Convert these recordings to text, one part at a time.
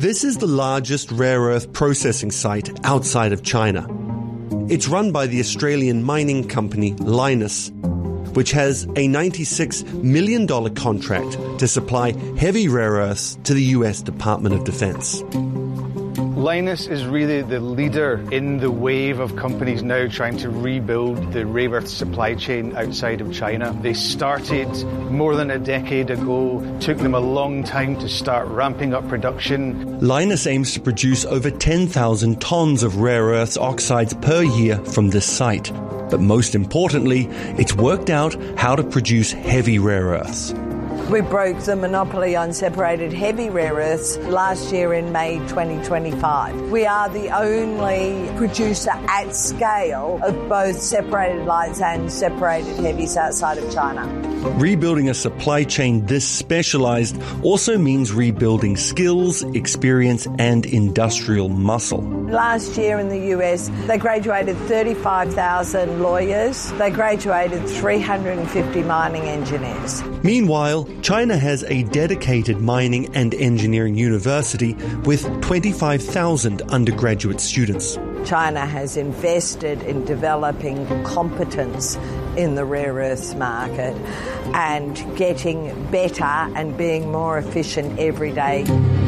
This is the largest rare earth processing site outside of China. It's run by the Australian mining company Lynas, which has a $96 million contract to supply heavy rare earths to the US Department of Defense. Lynas is really the leader in the wave of companies now trying to rebuild the rare earth supply chain outside of China. They started more than a decade ago, took them a long time to start ramping up production. Lynas aims to produce over 10,000 tons of rare earths oxides per year from this site. But most importantly, it's worked out how to produce heavy rare earths. We broke the monopoly on separated heavy rare earths last year in May 2025. We are the only producer at scale of both separated lights and separated heavies outside of China. Rebuilding a supply chain this specialized also means rebuilding skills, experience, and industrial muscle. Last year in the US, they graduated 35,000 lawyers. They graduated 350 mining engineers. Meanwhile, China has a dedicated mining and engineering university with 25,000 undergraduate students. China has invested in developing competence in the rare earths market and getting better and being more efficient every day.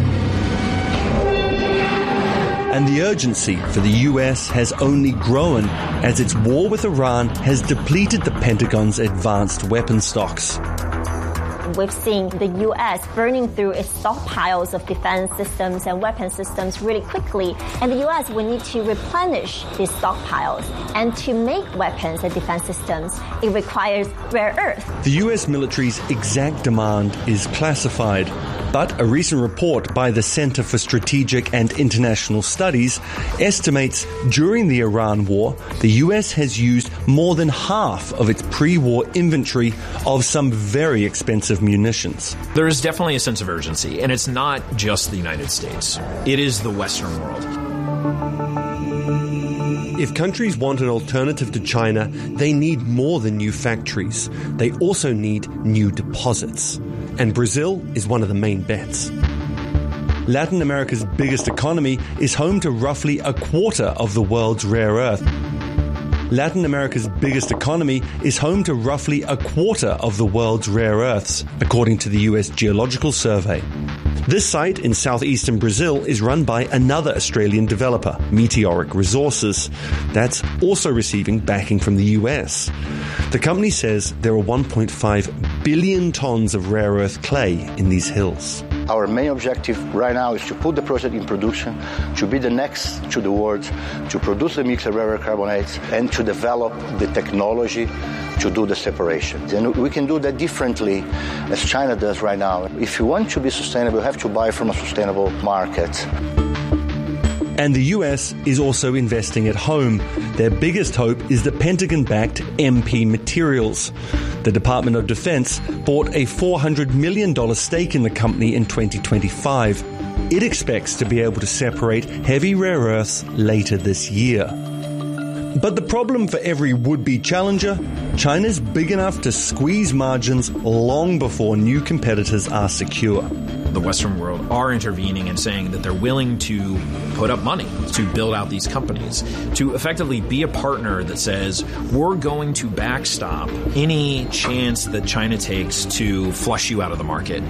And the urgency for the US has only grown as its war with Iran has depleted the Pentagon's advanced weapon stocks. We've seen the U.S. burning through its stockpiles of defense systems and weapon systems really quickly, and the U.S. will need to replenish these stockpiles. And to make weapons and defense systems, it requires rare earth. The U.S. military's exact demand is classified, but a recent report by the Center for Strategic and International Studies estimates during the Iran war, the U.S. has used more than half of its pre-war inventory of some very expensive munitions. There is definitely a sense of urgency, and it's not just the United States. It is the Western world. If countries want an alternative to China, they need more than new factories. They also need new deposits. And Brazil is one of the main bets. Latin America's biggest economy is home to roughly a quarter of the world's rare earth. Latin America's biggest economy is home to roughly a quarter of the world's rare earths, according to the US Geological Survey. This site in southeastern Brazil is run by another Australian developer, Meteoric Resources, that's also receiving backing from the US. The company says there are 1.5 billion tons of rare earth clay in these hills. Our main objective right now is to put the project in production, to be the next to the world, to produce the mixed rare earth carbonates, and to develop the technology to do the separation. And we can do that differently as China does right now. If you want to be sustainable, you have to buy from a sustainable market. And the US is also investing at home. Their biggest hope is the Pentagon-backed MP Materials. The Department of Defense bought a $400 million stake in the company in 2025. It expects to be able to separate heavy rare earths later this year. But the problem for every would-be challenger, China's big enough to squeeze margins long before new competitors are secure. The Western world are intervening and saying that they're willing to put up money to build out these companies, to effectively be a partner that says, we're going to backstop any chance that China takes to flush you out of the market.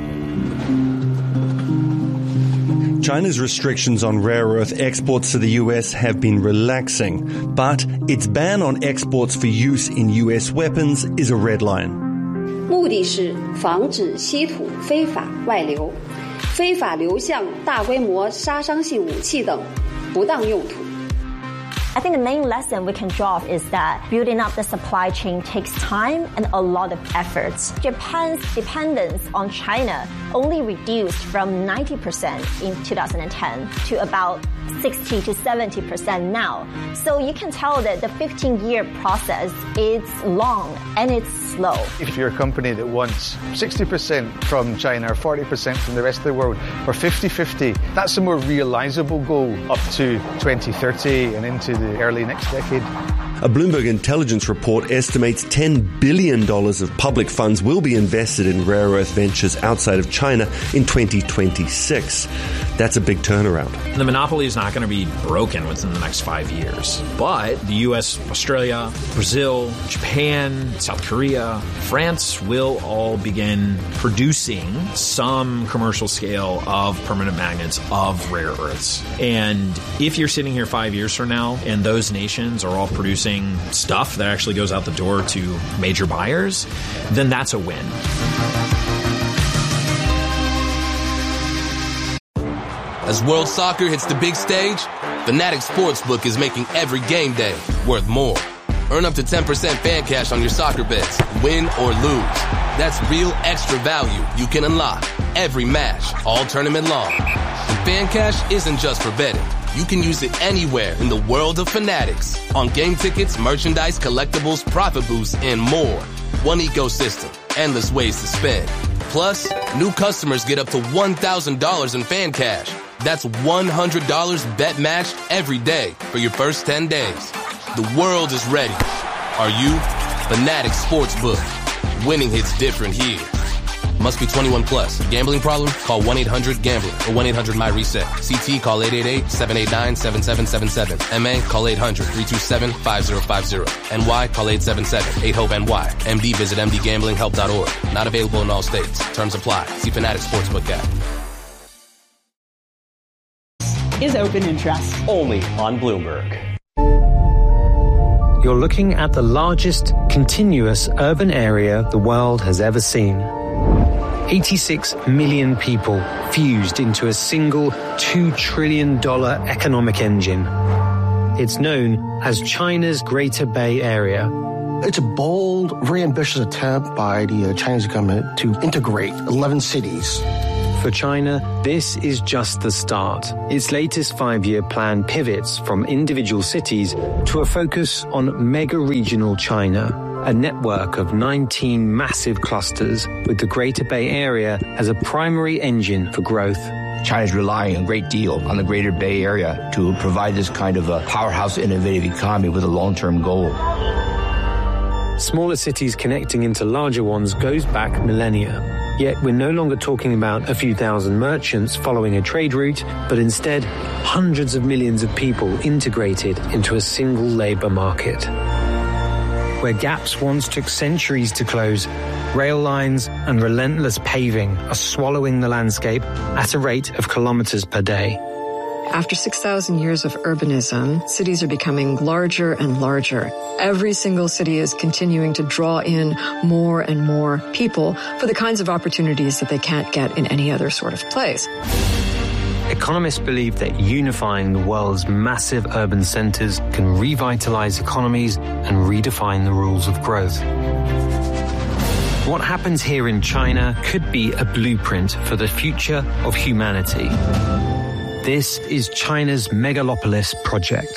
China's restrictions on rare earth exports to the US have been relaxing, but its ban on exports for use in US weapons is a red line. 目的是防止稀土非法外流、非法流向大规模杀伤性武器等不当用途。 I think the main lesson we can draw is that building up the supply chain takes time and a lot of efforts. Japan's dependence on China only reduced from 90% in 2010 to about 60 to 70% now. So you can tell that the 15-year process is long and it's slow. If you're a company that wants 60% from China or 40% from the rest of the world or 50-50, that's a more realizable goal up to 2030 and into the early next decade. A Bloomberg intelligence report estimates $10 billion of public funds will be invested in rare earth ventures outside of China in 2026. That's a big turnaround. The monopoly is not going to be broken within the next 5 years. But the U.S., Australia, Brazil, Japan, South Korea, France will all begin producing some commercial scale of permanent magnets of rare earths. And if you're sitting here 5 years from now and those nations are all producing stuff that actually goes out the door to major buyers, then that's a win. As World Soccer hits the big stage, Fanatics Sportsbook is making every game day worth more. Earn up to 10% fan cash on your soccer bets, win or lose. That's real extra value you can unlock every match, all tournament long. And fan cash isn't just for betting. You can use it anywhere in the world of Fanatics. On game tickets, merchandise, collectibles, profit boosts, and more. One ecosystem, endless ways to spend. Plus, new customers get up to $1,000 in fan cash. That's $100 bet matched every day for your first 10 days. The world is ready. Are you? Fanatics Sportsbook. Winning hits different here. Must be 21 plus. Gambling problem? Call 1-800-GAMBLER or 1-800-MY-RESET. CT, call 888-789-7777. MA, call 800-327-5050. NY, call 877-8-HOPE-NY. MD, visit mdgamblinghelp.org. Not available in all states. Terms apply. See Fanatics Sportsbook app. Is open interest. Only on Bloomberg. You're looking at the largest continuous urban area the world has ever seen. 86 million people fused into a single $2 trillion economic engine. It's known as China's Greater Bay Area. It's a bold, very ambitious attempt by the Chinese government to integrate 11 cities. For China, this is just the start. Its latest 5-year plan pivots from individual cities to a focus on mega-regional China, a network of 19 massive clusters with the Greater Bay Area as a primary engine for growth. China is relying a great deal on the Greater Bay Area to provide this kind of a powerhouse innovative economy with a long-term goal. Smaller cities connecting into larger ones goes back millennia. Yet we're no longer talking about a few thousand merchants following a trade route, but instead hundreds of millions of people integrated into a single labor market. Where gaps once took centuries to close, rail lines and relentless paving are swallowing the landscape at a rate of kilometers per day. After 6,000 years of urbanism, cities are becoming larger and larger. Every single city is continuing to draw in more and more people for the kinds of opportunities that they can't get in any other sort of place. Economists believe that unifying the world's massive urban centers can revitalize economies and redefine the rules of growth. What happens here in China could be a blueprint for the future of humanity. This is China's Megalopolis project.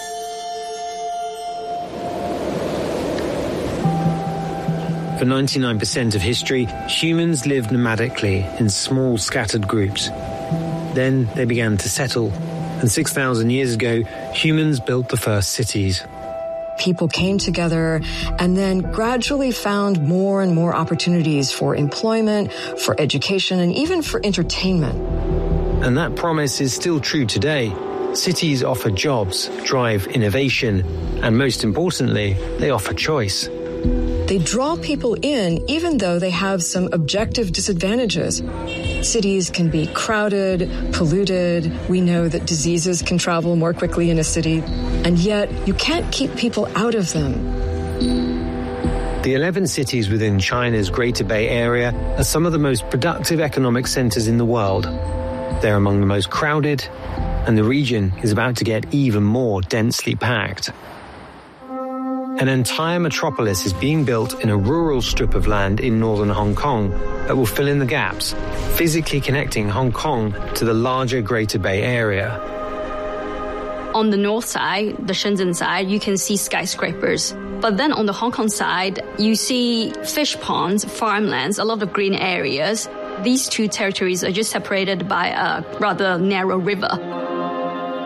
For 99% of history, humans lived nomadically in small scattered groups. Then they began to settle, and 6,000 years ago, humans built the first cities. People came together and then gradually found more and more opportunities for employment, for education, and even for entertainment. And that promise is still true today. Cities offer jobs, drive innovation, and most importantly, they offer choice. They draw people in even though they have some objective disadvantages. Cities can be crowded, polluted. We know that diseases can travel more quickly in a city, and yet you can't keep people out of them. The 11 cities within China's Greater Bay Area are some of the most productive economic centers in the world. They're among the most crowded, and the region is about to get even more densely packed. An entire metropolis is being built in a rural strip of land in northern Hong Kong that will fill in the gaps, physically connecting Hong Kong to the larger Greater Bay Area. On the north side, the Shenzhen side, you can see skyscrapers. But then on the Hong Kong side, you see fish ponds, farmlands, a lot of green areas. These two territories are just separated by a rather narrow river.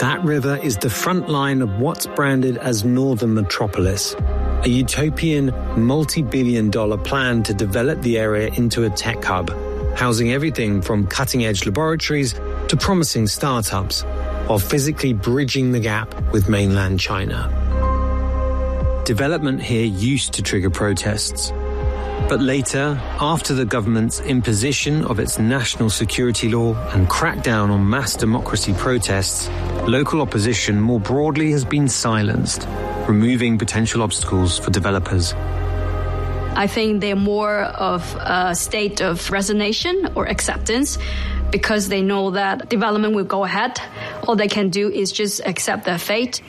That river is the front line of what's branded as Northern Metropolis, a utopian multi-billion-dollar plan to develop the area into a tech hub, housing everything from cutting-edge laboratories to promising startups, while physically bridging the gap with mainland China. Development here used to trigger protests. But later, after the government's imposition of its national security law and crackdown on mass democracy protests, local opposition more broadly has been silenced, removing potential obstacles for developers. I think they're more of a state of resignation or acceptance because they know that development will go ahead. All they can do is just accept their fate.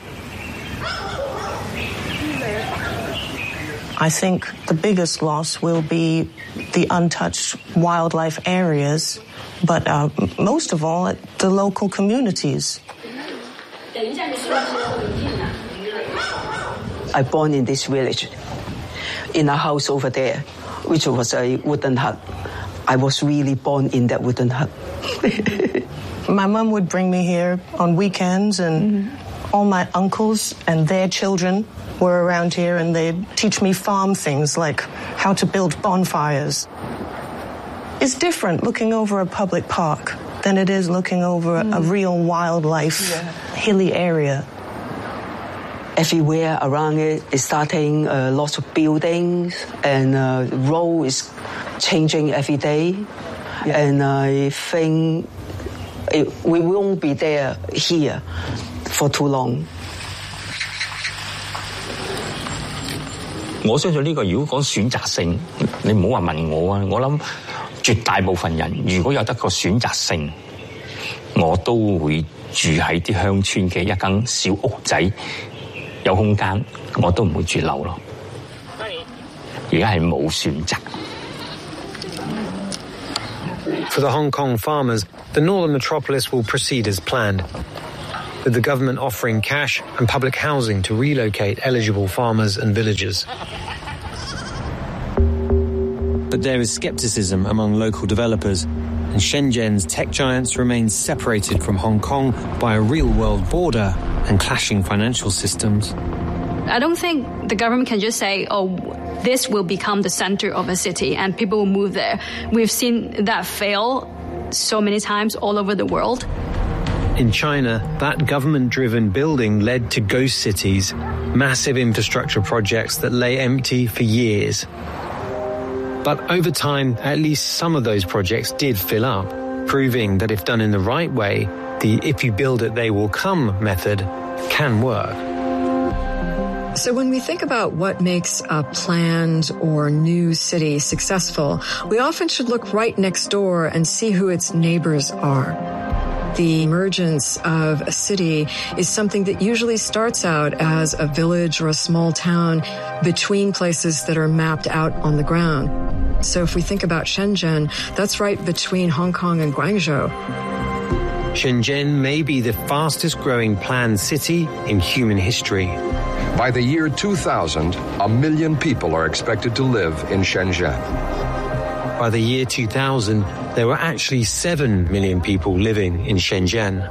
I think the biggest loss will be the untouched wildlife areas, but most of all, the local communities. I born in this village, in a house over there, which was a wooden hut. I was really born in that wooden hut. My mom would bring me here on weekends, and all my uncles and their children were around here, and they'd teach me farm things like how to build bonfires. It's different looking over a public park than it is looking over a real wildlife, hilly area. Everywhere around it is starting lots of buildings, and the road is changing every day. Yeah. And I think we won't be here for too long. 我相信呢個如果講選擇性，你唔好話問我啊，我諗絕大部分人如果有得個選擇性，我都會住喺啲鄉村嘅一間小屋仔，有空間，我都唔會住樓咯。而家係冇選擇。 For the Hong Kong farmers, the Northern Metropolis will proceed as planned, with the government offering cash and public housing to relocate eligible farmers and villagers. But there is skepticism among local developers, and Shenzhen's tech giants remain separated from Hong Kong by a real-world border and clashing financial systems. I don't think the government can just say, oh, this will become the center of a city and people will move there. We've seen that fail so many times all over the world. In China, that government-driven building led to ghost cities, massive infrastructure projects that lay empty for years. But over time, at least some of those projects did fill up, proving that if done in the right way, the if you build it, they will come method can work. So when we think about what makes a planned or new city successful, we often should look right next door and see who its neighbors are. The emergence of a city is something that usually starts out as a village or a small town between places that are mapped out on the ground. So if we think about Shenzhen, that's right between Hong Kong and Guangzhou. Shenzhen may be the fastest growing planned city in human history. By the year 2000, 1 million people are expected to live in Shenzhen. By the year 2000, there were actually 7 million people living in Shenzhen.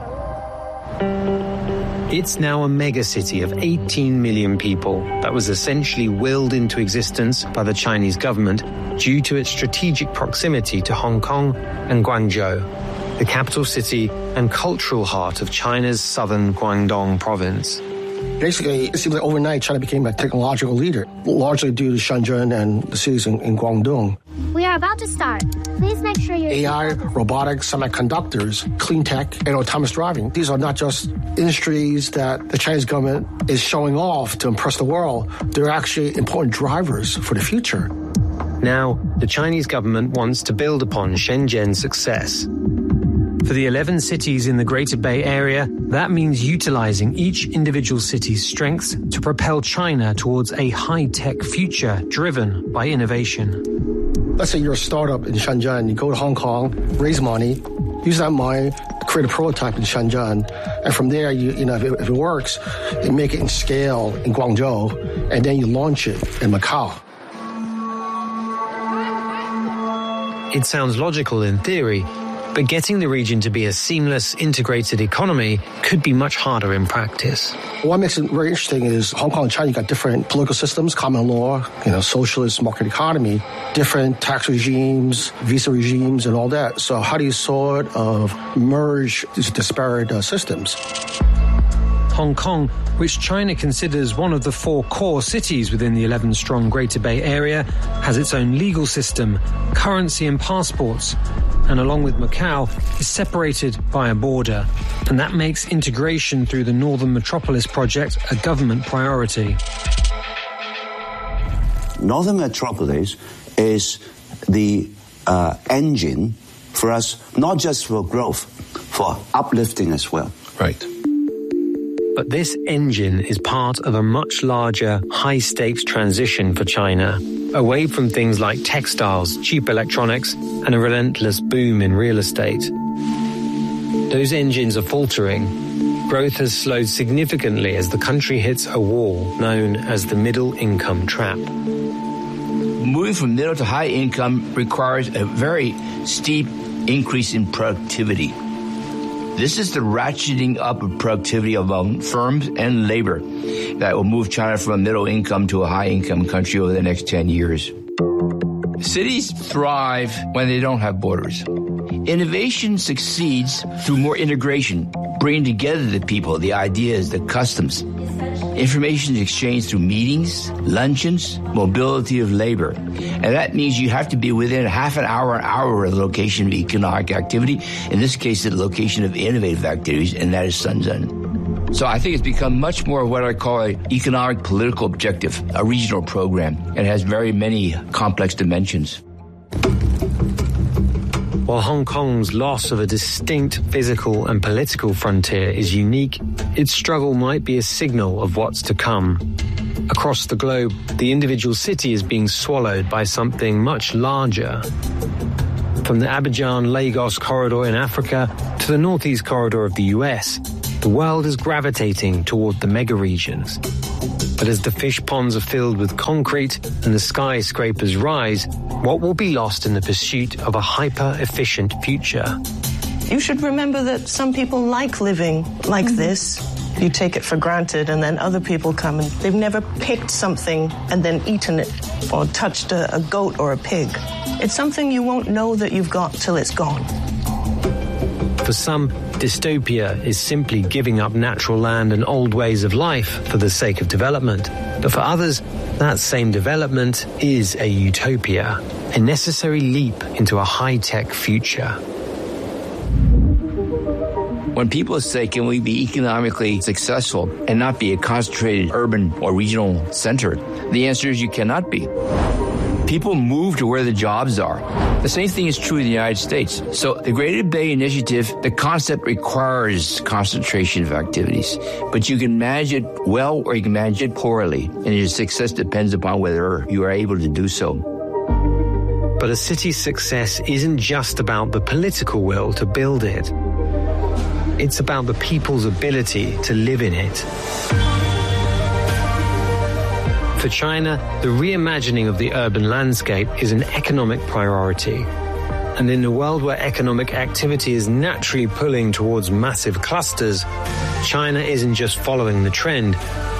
It's now a megacity of 18 million people that was essentially willed into existence by the Chinese government due to its strategic proximity to Hong Kong and Guangzhou, the capital city and cultural heart of China's southern Guangdong province. Basically, it seems like overnight China became a technological leader, largely due to Shenzhen and the cities in Guangdong. We are about to start. Please make sure you're... AI, robotics, semiconductors, clean tech, and autonomous driving. These are not just industries that the Chinese government is showing off to impress the world. They're actually important drivers for the future. Now, the Chinese government wants to build upon Shenzhen's success. For the 11 cities in the Greater Bay Area, that means utilizing each individual city's strengths to propel China towards a high-tech future driven by innovation. Let's say you're a startup in Shenzhen, you go to Hong Kong, raise money, use that money to create a prototype in Shenzhen, and from there, if it works, you make it in scale in Guangzhou, and then you launch it in Macau. It sounds logical in theory, But getting the region to be a seamless, integrated economy could be much harder in practice. What makes it very interesting is Hong Kong and China, you got different political systems, common law, socialist market economy, different tax regimes, visa regimes, and all that. So how do you sort of merge these disparate systems? Hong Kong, which China considers one of the 4 core cities within the 11-strong Greater Bay Area, has its own legal system, currency and passports, and along with Macau, is separated by a border. And that makes integration through the Northern Metropolis project a government priority. Northern Metropolis is the engine for us, not just for growth, for uplifting as well. Right. But this engine is part of a much larger, high-stakes transition for China, away from things like textiles, cheap electronics, and a relentless boom in real estate. Those engines are faltering. Growth has slowed significantly as the country hits a wall known as the middle income trap. Moving from middle to high income requires a very steep increase in productivity. This is the ratcheting up of productivity among firms and labor that will move China from a middle income to a high income country over the next 10 years. Cities thrive when they don't have borders. Innovation succeeds through more integration, bringing together the people, the ideas, the customs. Information is exchanged through meetings, luncheons, mobility of labor. And that means you have to be within half an hour of the location of economic activity. In this case, the location of innovative activities, and that is Shenzhen. So I think it's become much more what I call an economic political objective, a regional program, and has very many complex dimensions. While Hong Kong's loss of a distinct physical and political frontier is unique, its struggle might be a signal of what's to come. Across the globe, the individual city is being swallowed by something much larger. From the Abidjan-Lagos corridor in Africa to the Northeast corridor of the US, the world is gravitating toward the mega-regions. But as the fish ponds are filled with concrete and the skyscrapers rise, what will be lost in the pursuit of a hyper-efficient future? You should remember that some people like living like this. You take it for granted, and then other people come and they've never picked something and then eaten it or touched a goat or a pig. It's something you won't know that you've got till it's gone. For some, dystopia is simply giving up natural land and old ways of life for the sake of development. But for others, that same development is a utopia, a necessary leap into a high-tech future. When people say, can we be economically successful and not be a concentrated urban or regional center, the answer is you cannot be. People move to where the jobs are. The same thing is true in the United States. So the Greater Bay Initiative, the concept requires concentration of activities. But you can manage it well or you can manage it poorly. And your success depends upon whether you are able to do so. But a city's success isn't just about the political will to build it. It's about the people's ability to live in it. For China, the reimagining of the urban landscape is an economic priority. And in a world where economic activity is naturally pulling towards massive clusters, China isn't just following the trend,